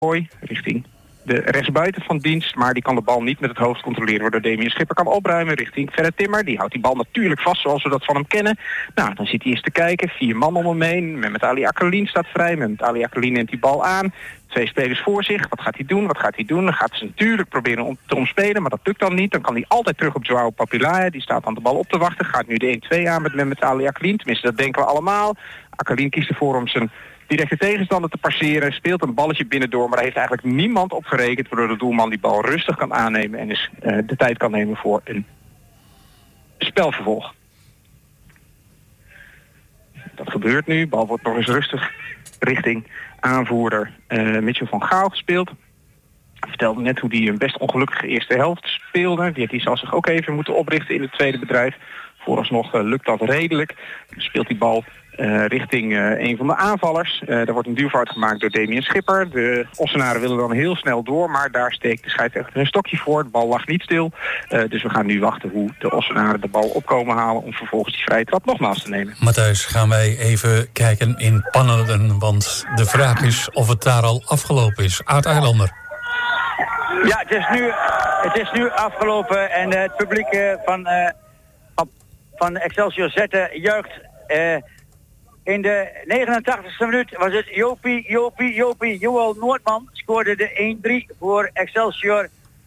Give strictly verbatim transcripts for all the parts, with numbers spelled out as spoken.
Gooi richting de rechtsbuiten van dienst, maar die kan de bal niet met het hoofd controleren, waardoor Damien Schipper kan opruimen richting Ferret Timmer. Die houdt die bal natuurlijk vast zoals we dat van hem kennen. Nou, dan zit hij eens te kijken. Vier man om hem heen. Mehmet Ali Akralin staat vrij. Mehmet Ali Akralin neemt die bal aan. Twee spelers voor zich. Wat gaat hij doen? Wat gaat hij doen? Dan gaat ze natuurlijk proberen om te omspelen, maar dat lukt dan niet. Dan kan hij altijd terug op Joao Papilaya. Die staat aan de bal op te wachten. Gaat nu de één twee aan met Mehmet Ali Akralin. Tenminste, dat denken we allemaal. Akralin kiest ervoor om zijn directe tegenstander te passeren, speelt een balletje binnendoor, maar daar heeft eigenlijk niemand op gerekend, waardoor de doelman die bal rustig kan aannemen en dus uh, de tijd kan nemen voor een spelvervolg. Dat gebeurt nu. Bal wordt nog eens rustig richting aanvoerder uh, Mitchell van Gaal gespeeld. Hij vertelde net hoe hij een best ongelukkige eerste helft speelde. Die had hij zelfs zich ook even moeten oprichten in het tweede bedrijf. Vooralsnog uh, lukt dat redelijk. Dan speelt die bal Uh, richting uh, een van de aanvallers. Uh, daar wordt een duwfout gemaakt door Damien Schipper. De Ossenaren willen dan heel snel door, maar daar steekt de scheidsrechter een stokje voor. De bal lag niet stil. Uh, dus we gaan nu wachten hoe de Ossenaren de bal opkomen halen om vervolgens die vrije trap nogmaals te nemen. Matthijs, gaan wij even kijken in Pannerden, want de vraag is of het daar al afgelopen is. Aart Eilander. Ja, het is nu, het is nu afgelopen en uh, het publiek uh, van, uh, van Excelsior Zetten juicht. Uh, In de negenentachtigste minuut was het Jopie, Jopie, Jopie. Joel Noordman scoorde de één drie voor Excelsior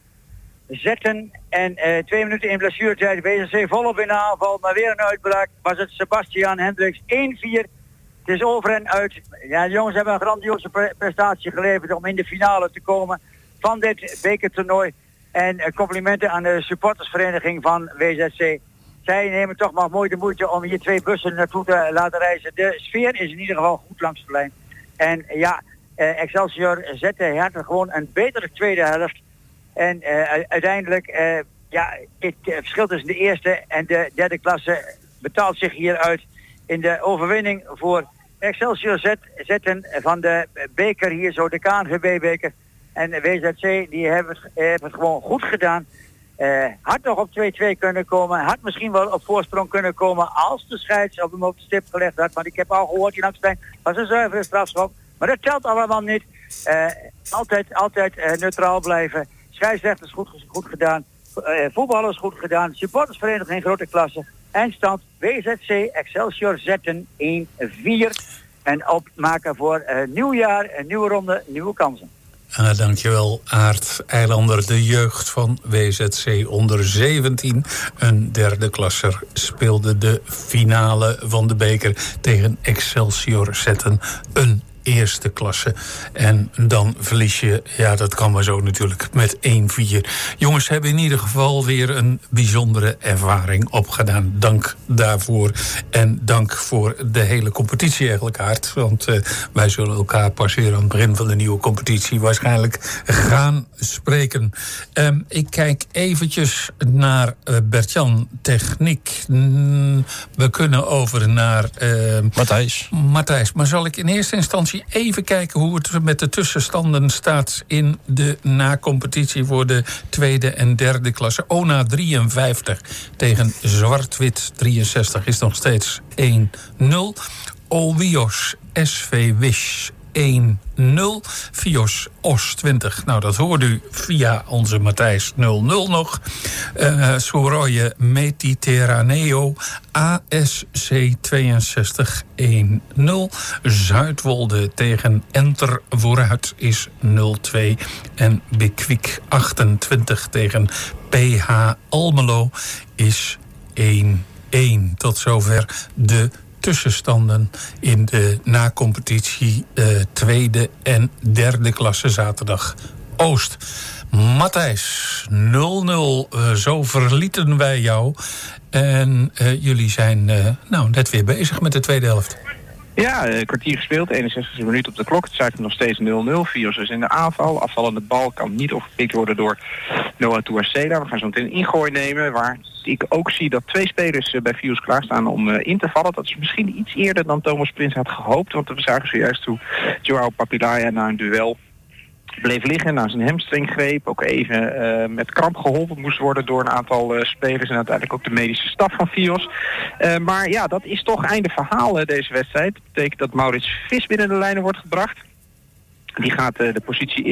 Zetten. En uh, twee minuten in blessuretijd. W S C volop in de aanval, maar weer een uitbraak. Was het Sebastian Hendricks één vier. Het is over en uit. Ja, de jongens hebben een grandioze pre- prestatie geleverd om in de finale te komen van dit bekertoernooi. En uh, complimenten aan de supportersvereniging van W Z C. Zij nemen toch maar mooi de moeite om hier twee bussen naartoe te laten reizen. De sfeer is in ieder geval goed langs de lijn. En ja, uh, Excelsior zette had gewoon een betere tweede helft. En uh, uiteindelijk, uh, ja, het uh, verschil tussen de eerste en de derde klasse betaalt zich hier uit in de overwinning voor Excelsior zet, zetten van de beker hier zo, de K N V B-beker. En de W Z C, die hebben het, uh, hebben het gewoon goed gedaan. Uh, had nog op twee twee kunnen komen. Had misschien wel op voorsprong kunnen komen als de scheids op hem op de stip gelegd had. Maar ik heb al gehoord, Jan Akstein, was een zuivere strafschop. Maar dat telt allemaal niet. Uh, altijd altijd uh, neutraal blijven. Scheidsrechters goed, goed gedaan. Uh, voetballers goed gedaan. Supportersvereniging grote klasse. Eindstand W Z C Excelsior Zetten één vier. En opmaken voor uh, nieuwjaar, een nieuwe ronde, nieuwe kansen. Uh, dankjewel, Aart Eilander. De jeugd van W Z C onder zeventien. Een derde klasser speelde de finale van de beker tegen Excelsior Zetten. Een eerste klasse. En dan verlies je, ja, dat kan maar zo natuurlijk, met één vier. Jongens hebben in ieder geval weer een bijzondere ervaring opgedaan. Dank daarvoor. En dank voor de hele competitie eigenlijk, Aart. Want uh, wij zullen elkaar pas weer aan het begin van de nieuwe competitie waarschijnlijk gaan spreken. Um, ik kijk eventjes naar uh, Bert-Jan, techniek. Mm, we kunnen over naar Uh, Matthijs. Matthijs, maar zal ik in eerste instantie even kijken hoe het met de tussenstanden staat in de na-competitie voor de tweede en derde klasse. Ona drieënvijftig tegen Zwart-Wit drieënzestig is nog steeds één nul. Owios S V Wish één nul. Vios Os twintig. Nou, dat hoort u via onze Matthijs nul nul nog. Uh, Soroje Mediterraneo A S C tweeënzestig één nul. Zuidwolde tegen Enter vooruit is nul twee. En Bekwik achtentwintig tegen P H Almelo is één één. Tot zover de tussenstanden in de na-competitie uh, tweede en derde klasse zaterdag Oost. Matthijs, nul nul. Uh, zo verlieten wij jou. En uh, jullie zijn uh, nou net weer bezig met de tweede helft. Ja, een kwartier gespeeld, eenenzestigste minuut op de klok. Het staat nog steeds nul nul. Vios is in de aanval. Afvallende bal kan niet opgepikt worden door Noah Tuacela. We gaan zo meteen een ingooi nemen, waar ik ook zie dat twee spelers bij Vios klaarstaan om uh, in te vallen. Dat is misschien iets eerder dan Thomas Prins had gehoopt. Want we zagen zojuist hoe Joao Papilaya na een duel bleef liggen, na zijn hamstringgreep. Ook even uh, met kramp geholpen moest worden door een aantal uh, spelers en uiteindelijk ook de medische staf van Vios. Uh, maar ja, dat is toch einde verhaal uh, deze wedstrijd. Dat betekent dat Maurits Vis binnen de lijnen wordt gebracht. Die gaat uh, de positie